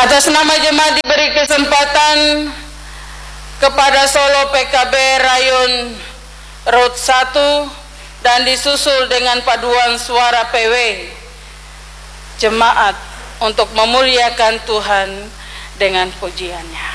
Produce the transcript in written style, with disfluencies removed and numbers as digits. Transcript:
Atas nama jemaat diberi kesempatan kepada Solo PKB Rayon Road 1 dan disusul dengan paduan suara PW jemaat untuk memuliakan Tuhan dengan pujiannya.